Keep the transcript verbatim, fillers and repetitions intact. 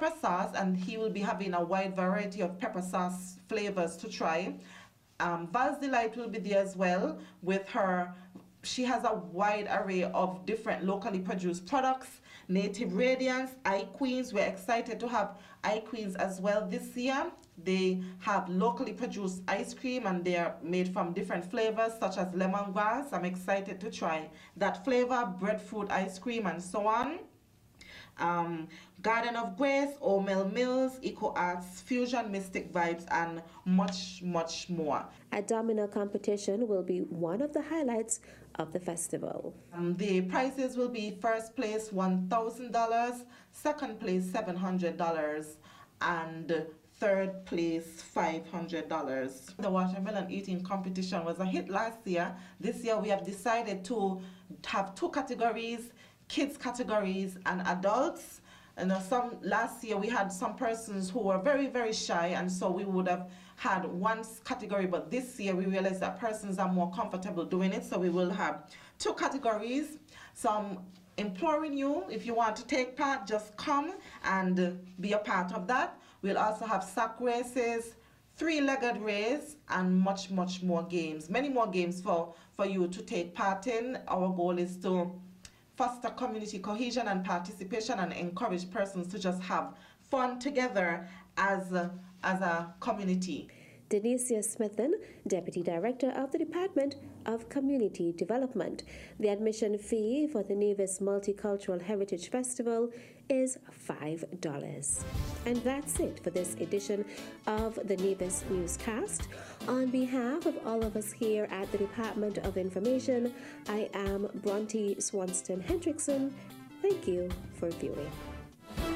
pepper sauce, and he will be having a wide variety of pepper sauce flavors to try. Um, Val's Delight will be there as well with her. She has a wide array of different locally produced products. Native Radiance, iQueens. We're excited to have iQueens as well this year. They have locally produced ice cream, and they are made from different flavors such as lemongrass. I'm excited to try that flavor, breadfruit ice cream, and so on. Um, Garden of Grace, O'Mel Mills, Eco Arts, Fusion, Mystic Vibes, and much, much more. A domino competition will be one of the highlights of the festival. Um, the prizes will be first place one thousand dollars, second place seven hundred dollars, and third place five hundred dollars. The watermelon eating competition was a hit last year. This year we have decided to have two categories, kids categories and adults. And uh, some last year we had some persons who were very very shy, and so we would have had one category, but this year we realized that persons are more comfortable doing it, so we will have two categories. So I'm imploring you, if you want to take part, just come and uh, be a part of that. We'll also have sack races, three-legged race, and much much more games, many more games for for you to take part in. Our goal is to foster community cohesion and participation, and encourage persons to just have fun together as a, as a community. Denicia Smithen, Deputy Director of the Department of Community Development. The admission fee for the Nevis Multicultural Heritage Festival is five dollars. And that's it for this edition of the Nevis Newscast. On behalf of all of us here at the Department of Information, I am Bronte Swanston Hendrickson. Thank you for viewing.